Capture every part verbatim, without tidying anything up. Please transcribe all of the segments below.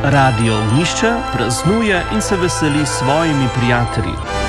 Radio Ognjišče praznuje in se veseli s svojimi prijatelji.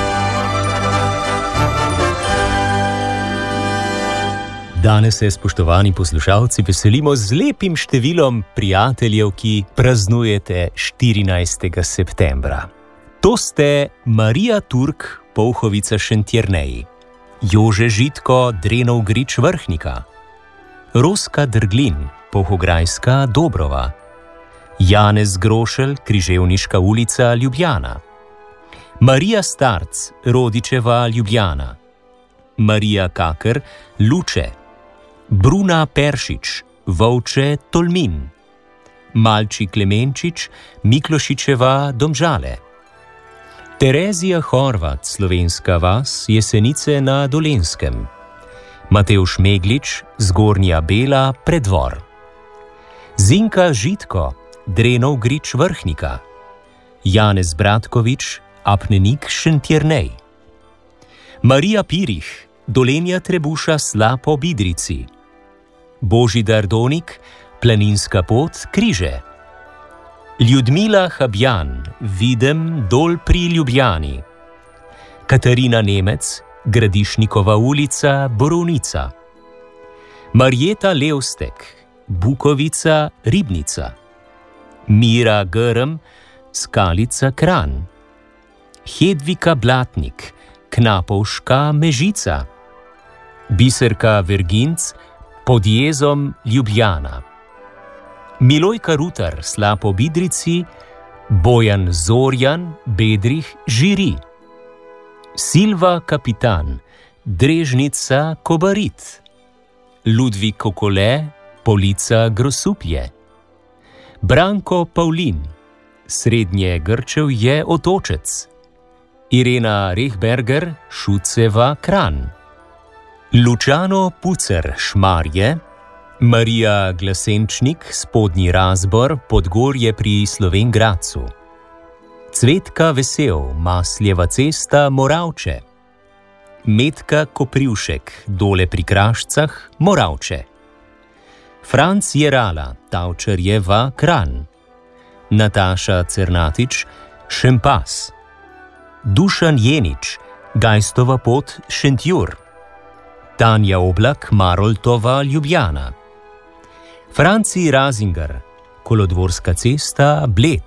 Danes se, spoštovani poslušalci, veselimo z lepim številom prijateljev, ki praznujete štirinajstega septembra. To ste Marija Turk, Polhovica Šentjernej, Jože Žitko, Drenov Grič Vrhnika, Roska Drglin, Polhograjska Dobrova, Janez Grošelj, Križevniška ulica, Ljubljana, Marija Starc, Rodičeva, Ljubljana, Marija Kaker, Luče, Bruna Peršič, Volče, Tolmin, Malči Klemenčič, Miklošičeva, Domžale, Terezija Horvat, Slovenska vas, Jesenice na Dolenskem, Matevž Meglič, Zgornja Bela, Preddvor, Zinka Žitko, Drenov Grič Vrhnika, Janez Bratkovič, Apnenik Šentjernej, Marija Pirih, Dolenja Trebuša, Slap ob Idrijci, Božidar Donik, Planinska pot, Križe, Ljudmila Habjan, Videm, Dol pri Ljubljani, Katarina Nemec, Gradišnikova ulica, Borovnica, Marjeta Levstek, Bukovica, Ribnica, Mira Grm, Skalica, Kranj, Hedvika Blatnik, Knapovška, Mežica, Biserka Verginc, Pod jezom, Ljubljana, Milojka Rutar, Slap ob Idrijci, Bojan Zorjan, Bedrih, Žiri, Silva Kapitan, Drežnica, Kobarit, Ludvik Kokole, Polica, Grosuplje, Branko Pavlin, Srednje Grčevje, Otočec, Irena Rehberger, Šuceva, Kranj, Lučano Pucer, Šmarje, Marija Glasenčnik, Spodnji Razbor, Podgorje pri Slovenj Gradcu, Cvetka Vesel, Masljeva cesta, Moravče, Metka Koprivšek, Dole pri Krašcah, Moravče, Franc Jerala, Tavčarjeva, Kranj, Nataša Cernatič, Šempas, Dušan Jenič, Gajstova pot, Šentjur, Tanja Oblak, Maroltova, Ljubljana, Franci Razinger, Kolodvorska cesta, Bled,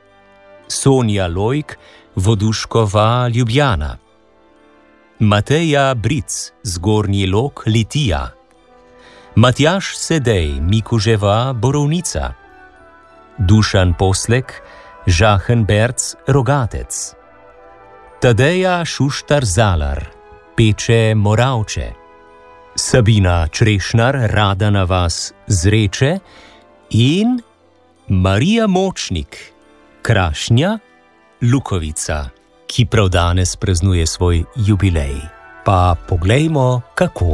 Sonja Lojk, Voduškova, Ljubljana, Mateja Bric, Zgornji Lok, Litija, Matjaž Sedej, Mikuževa, Borovnica, Dušan Poslek, Žahenberc, Rogatec, Tadeja Šuštar Zalar, Peče, Moravče, Sabina Črešnar, Radana vas, Zreče in Marija Močnik, Krašnja, Lukovica, ki prav danes praznuje svoj jubilej. Pa poglejmo, kako.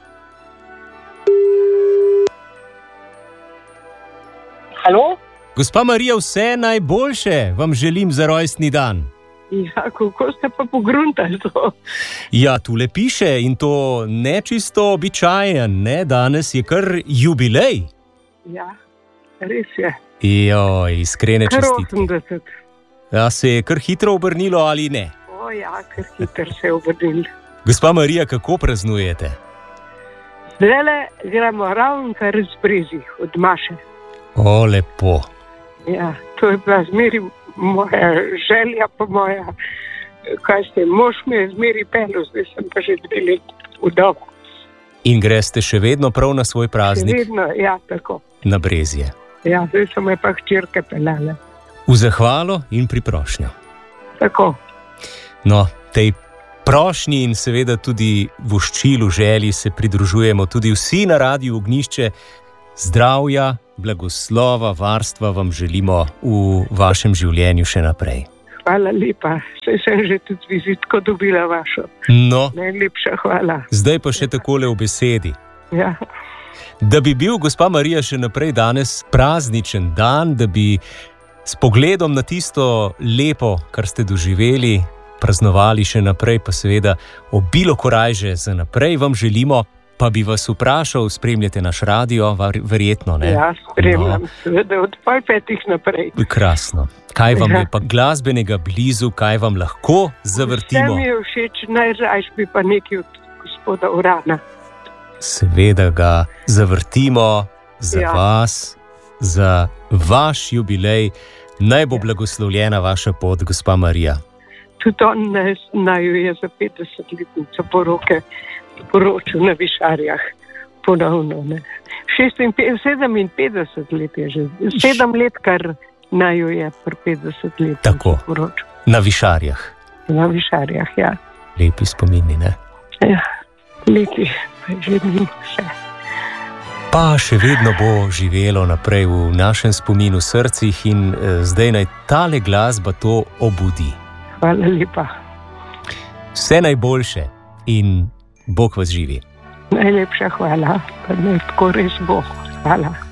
Halo? Gospa Marija, vse najboljše vam želim za rojstni dan. Ja, kako ste pa pogruntali to? Ja, tule piše in to ne čisto običajen, ne? Danes je kar jubilej. Ja, res je. Joj, iskrene Kar čestitke. osemdeset. Ja, se je kar hitro obrnilo ali ne? O ja, kar hitro se je obrnil. Gospa Marija, kako praznujete? Zdajle gremo ravno kar z Brezij, od Maše. O, lepo. Ja, to je bila zmeri moja želja, pa moja, kaj ste, mož me je zmeri pelil, zdaj sem pa že dve leti vdova. In greste še vedno prav na svoj praznik? Še vedno, ja, tako. Na Brezje. Ja, zdaj so me pa hčerke pelale. V zahvalo in priprošnjo. Tako. No, tej prošnji in seveda tudi voščilu želji se pridružujemo tudi vsi na Radiu Ognjišče. Zdravja, blagoslova, varstva vam želimo v vašem življenju še naprej. Hvala lepa, saj sem že tudi vizitko dobila vašo. No, Najlepša hvala. zdaj pa še takole v besedi. Ja, Da bi bil, gospa Marija, še naprej danes prazničen dan, da bi s pogledom na tisto lepo, kar ste doživeli, praznovali še naprej, pa seveda obilo korajže za naprej vam želimo. pa bi vas vprašal, spremljate naš radio, verjetno, ne? Ja, spremljam, no. Seveda od pol petih naprej. Krasno. Kaj vam ja. je pa glasbenega blizu, kaj vam lahko zavrtimo? Vse mi je všeč, najrajš bi pa nekaj od gospoda Urana. Seveda ga zavrtimo za ja. vas, za vaš jubilej. Naj bo blagoslovljena vaša pot, gospa Marija. Tudi on naj je za petdesetletnico poroke poročil na Višarjah. Ponovno, ne. sedeminpetdeset let je že. Sedem let, kar naj je pri petdeset let. Tako, poročil. Na Višarjah. Na Višarjah, ja. Lepi spomini, ne? Ja, lepi, pa že ni vse. Pa še vedno bo živelo naprej v našem spominu, srcih in eh, zdaj naj tale glasba to obudi. Hvala lepa. Vse najboljše in Bog vas živi. Najlepša hvala, pa naj tako res bo. Hvala.